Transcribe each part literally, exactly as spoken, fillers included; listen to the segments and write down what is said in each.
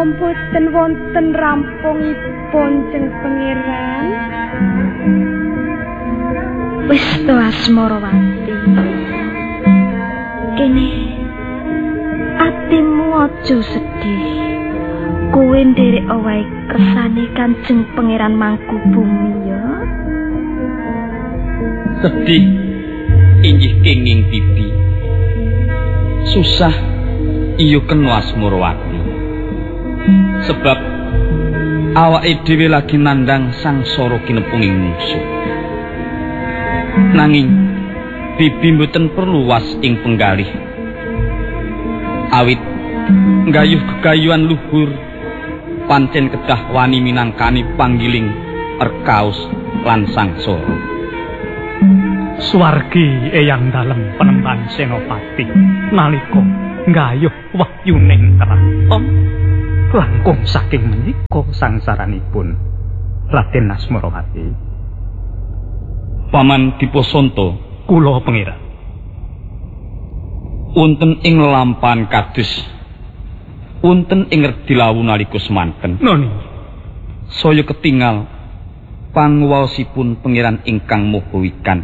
Mboten wonten rampungipun jeng pangeran. Wis to Asmarawati. Kene atimu aja sedih. Kowe nderek wae kersane Kanjeng Pangeran Mangkubumi ya. Sedih inggih kenging Bibi. Susah iya kena Asmarawati. Sebab awake dhewe lagi nandhang sangsara kinepunging mungsuh. Nanging Bibi mboten perlu was ing penggalih. Awit nggayuh gegayuhan luhur pancen kedah wani minangkani panggiling erkaus lan sangsara. Swargi eyang dalem penemban Senopati nalika nggayuh wahyuning kraton langkung saking menika sangsaranipun Raden Asmarawati. Paman Diposonto, kula pangeran. Wonten ing lelampahan kados wonten ing Redilawu nalika semanten. Noni. Saya ketingal panguwaosipun pangeran ingkang moho wikan.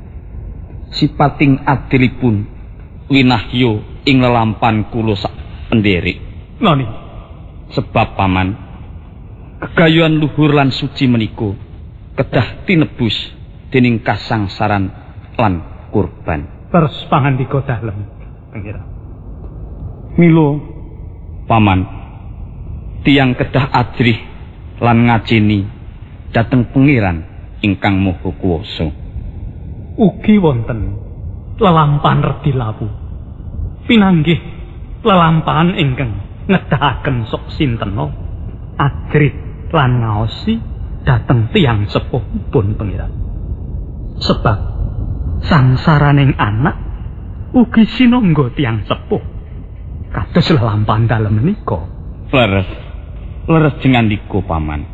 Sipating adilipun winahya ing lelampahan kula sak pendherek. Noni. Sebab paman gegayuhan luhur lan suci menika kedah tinebus dening kasangsaran lan kurban. Terus pangandika dalem pangeran. Milo paman tiyang kedah adrih lan ngajeni dhateng pangeran ingkang maha kuwasa. Ugi wonten lelampahan Redilawu pinanggih lelampahan ingkang ngedahaken sok sintena adrih lan ngaosi dhateng tiyang sepuhipun pangeran. Sebab sangsaraning anak ugi sinangga tiyang sepuh kados lelampahan dalem menika. Leres leres jengandika paman.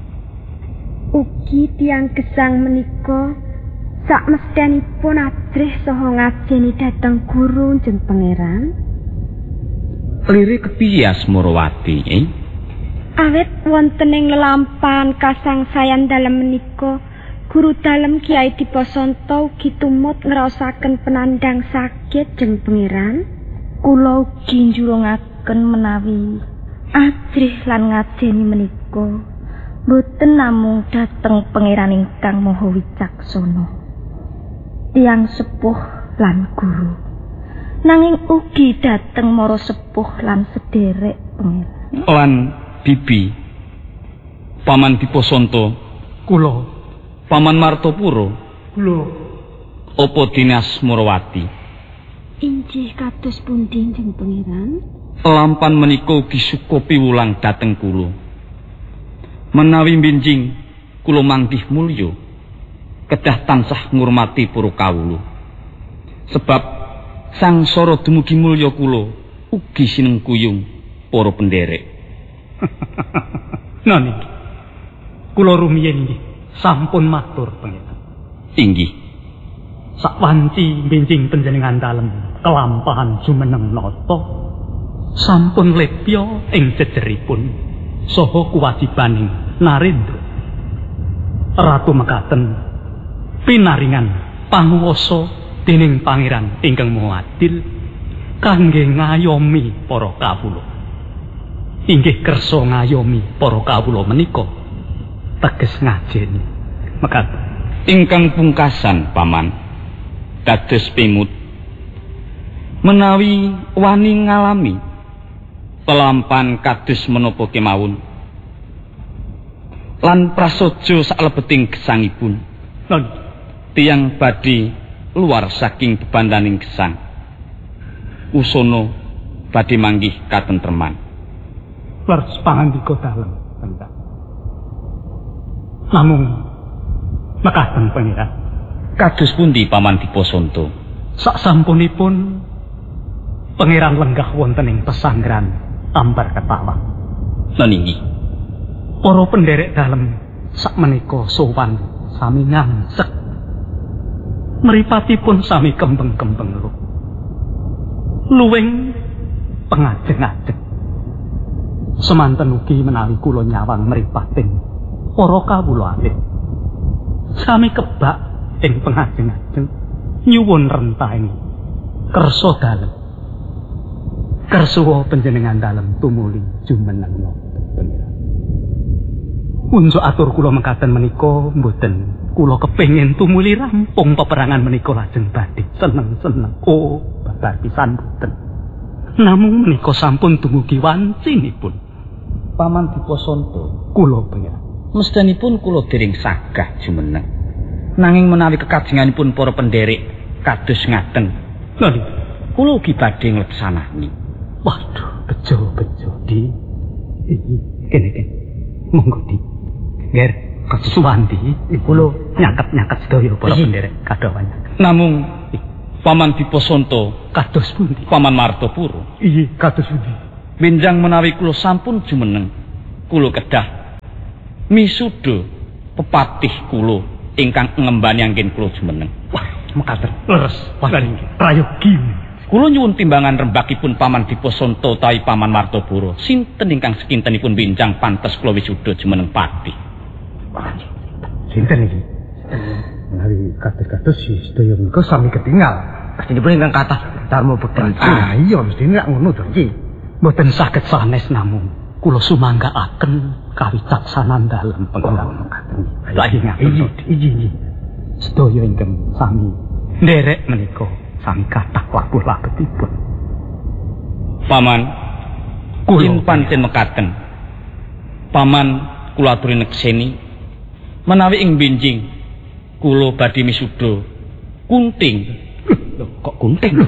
Ugi tiyang gesang menika sakmestenipun adrih saha ngajeni dhateng guru jeng pangeran. Lire kepiye Asmarawati? Eh? Awit wonten ing lelampahan kasangsayan dalem menika guru dalem Kiai Diposonto ugi tumut ngraosaken penandang sakit jeng pangeran. Kula ugi njurungaken menawi adrih lan ngajeni menika boten namung dhateng pangeran ingkang maha wicaksana, tiyang sepuh lan guru, nanging ugi dhateng mara sepuh lan sederek pangeran. Lan Bibi, Paman Diposonto, kula, Paman Martopuro, kula, apa dene Asmarawati? Injih kados pundi jeng pangeran? Lampan menika ugi suka piwulang dhateng kula. Menawi binjing kula manggih mulya, kedah tansah ngurmati para kawula. Sebab sangsara dumugi mulya kula ugi sinengkuyung para pendherek. Noni, kula rumiyin nggih sampun matur pangeran. Inggih. Sakwanci benjing panjenengan dalem kelampahan jumeneng nata sampun lepya ing jejeripun saha kewajibaning Narendra. Ratu mekaten pinaringan panguwasa dening pangeran ingkang maha adil kangge ngayomi para kawula. Inggih kersa ngayomi para kawula menika teges ngajeni mekaten. Ingkang pungkasan paman dados pimut menawi wani ngalami pelampan kados menapa kemawon lan prasaja saklebeting gesangipun non tiyang badhe luar saking bebandaning gesang usana badhe manggih katentreman. Leres pangandika dalem panjenengan. Namung mekaten pangeran. Kados pundi Paman Diposonto? Saksampunipun pangeran lenggah wonten ing pesanggrahan Ambar Ketawang. Meningi para penderek dalem sakmenika sowan sami ngangsek. Mripatipun sami kembeng-kembeng luwing pengajeng-ajeng. Semanten ugi menawi kula nyawang mripating para kawula alit. Sami kebak ing pengajeng-ajeng nyuwun rentahing kersa dalem. Kersuwa panjenengan dalem tumuli jumeneng napa panjenengan. Unjuk atur kula mekaten menika mboten kula kepengin tumuli rampung peperangan menika lajeng badhe seneng-seneng. Oh, babar pisan mboten. Namung menika sampun dumugi wancinipun. Paman Dipasanta, kula panjenengan mesthanipun kula dereng sagah jumeneng. Nanging menawi kekajenganipun para pendherek kados ngaten, lha kula ugi badhe ngleksanani. Waduh, bejo-bejo di iki kene kene. Monggo di. Nger kados Suwandi, kula nyaket-nyaket sedaya para pendherek kadhawannya. Namung Paman Dipasanta kados pundi? Paman Martapura. Iya, kados pundi? Benjang menawi kula sampun jumeneng, kula kedah misuda pepatih kula ingkang ngembani anggen kula jumeneng. Wah, mekaten. Leres, wonten inggih. Prayogi. Kula nyuwun timbangan rembakipun Paman Dipasanta utawi Paman Martapura, sinten ingkang sekintenipun benjang pantes kula wisuda jumeneng patih. Sinten iki? Menawi kados-kados si sedaya menika sami ketinggal. Pastenipun ingkang kathah darma bekti. Ah iya mesti nek ngono to iki. Mboten saged sanes namung kula sumanggaaken kawicaksanan dalem pengenalan mekaten. Lah ngaten. Iki iki. Sedaya ingkang sami nderek menika sami kathah wabul labetipun. Paman, kula pancen mekaten. Paman kula aturi nekseni menawi ing benjing kula badhe misuda Kunting. Lho, kok Kunting lho?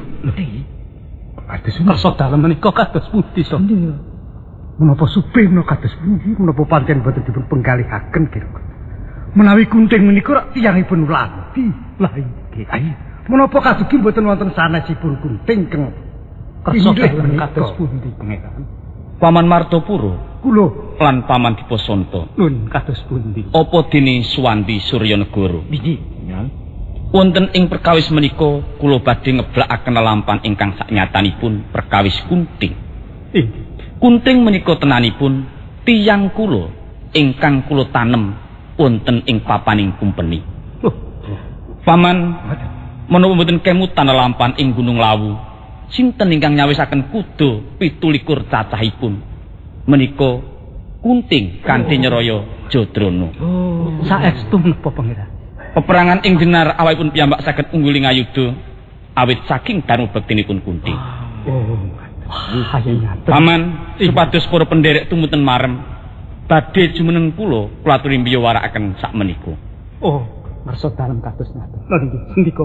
Kados kersa dalem menika kados pundi to? Menapa supena kados pundi? Menapa pancen boten dipun penggalihaken kira-kira? Menawi Kunting menika rak tiyangipun Wulanti. Lah iki. Menapa kasugi boten wonten sanesipun Kunting keng kersa dalem kados pundi pangeran? Paman Martapura, kula lan Paman Dipasanta. Nun kados pundi? Apa dene Suwandi Suryanegara? Nggih, Nyang. Wonten ing perkawis menika kula badhe ngeblakaken lelampahan ingkang saknyatanipun perkawis Kunting. Ing Kunting menika tenanipun tiyang kula ingkang kula tanem wonten ing papaning kumpeni. Loh, Paman, menapa mboten kemutan lelampahan ing Gunung Lawu? Sinten ingkang nyawisaken kuda pitulikur cacahipun? Menika Kunting kanthi nyeraya Jadrana. Oh, saestu menapa pangeran? Peperangan ing Jenar awakipun piyambak saged ungguli ngayuda awit saking darma bektinipun Kunting. Oh, kaya ngaten. Paman, supados para pendherek tumuten marem badhe jumeneng kula kula aturi mbiyawarakaken sak menika. Oh, ngersa dalem kados ngaten. Lha niki sendika.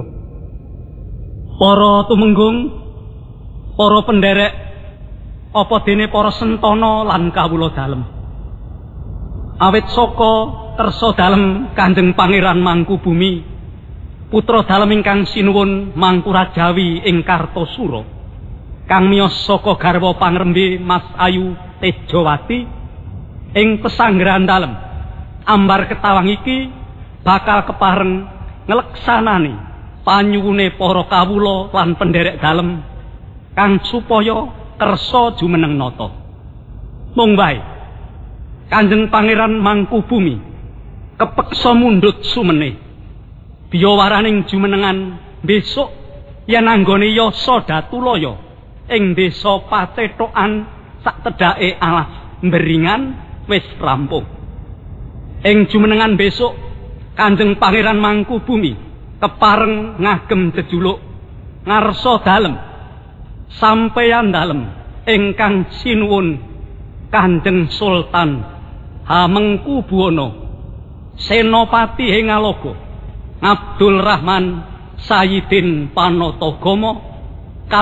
Para tumenggung, para pendherek, apa dene para sentana lan kawula dalem. Awit saka kersa dalem Kanjeng Pangeran Mangkubumi, putra dalem ingkang sinuwun Mangkurajawi ing Kartosura, kang miyos saka garwa pangrembe Mas Ayu Tejawati ing pesanggrahan dalem. Ambar ketawang iki bakal kepareng ngleksanani panyuwune para kawula lan pendherek dalem kang supaya kersa jumeneng nata. Mung wae Kanjeng Pangeran Mangkubumi kepeksa mundhut sumene biyawaraning jumenengan besok yen anggone Yasa Datulaya ing desa Pacethokan sak tedhake alas Mberingan wis rampung. Ing jumenengan besok Kanjeng Pangeran Mangkubumi kepareng ngagem jejuluk ngarsa dalem sampeyan dalem ingkang sinuwun Kanjeng Sultan Hamengkubuwana Senopati Hengalogo Abdul Rahman Sayyidin Panatagama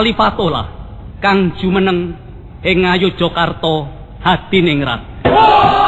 Kalipatola kang jumeneng ing Ngayogyakarta Hadiningrat.